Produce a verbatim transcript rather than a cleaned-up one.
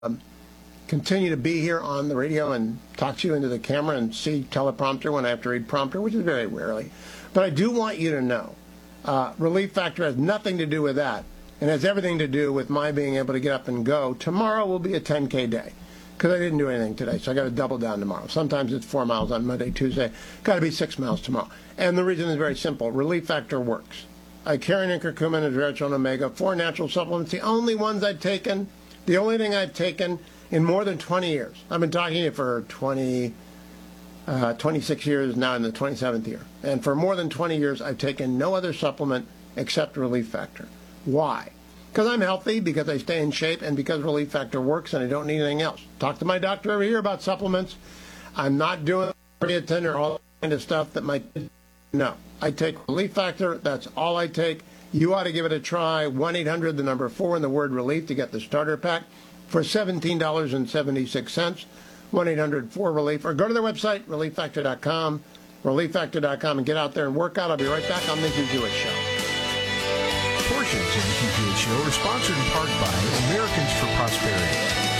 um, continue to be here on the radio and talk to you into the camera and see teleprompter when I have to read prompter, which is very rarely. But I do want you to know, uh, Relief Factor has nothing to do with that, and has everything to do with my being able to get up and go. Tomorrow will be a ten K day, because I didn't do anything today, so I got to double down tomorrow. Sometimes it's four miles on Monday, Tuesday. Got to be six miles tomorrow. And the reason is very simple. Relief Factor works. Icarian and curcumin and resveratrol omega, four natural supplements, the only ones I've taken, the only thing I've taken in more than twenty years. I've been talking to you for twenty, uh, twenty-six years, now in the twenty-seventh year. And for more than twenty years, I've taken no other supplement except Relief Factor. Why? Because I'm healthy, because I stay in shape, and because Relief Factor works and I don't need anything else. Talk to my doctor over here about supplements. I'm not doing creatine or all that kind of stuff that my no. I take Relief Factor. That's all I take. You ought to give it a try. one eight hundred, the number four, and the word relief to get the starter pack for seventeen dollars and seventy-six cents. one eight hundred four relief. Or go to their website, relief factor dot com, relief factor dot com, and get out there and work out. I'll be right back on the Hugh Hewitt Show. Portions of the Hugh Hewitt Show are sponsored in part by Americans for Prosperity.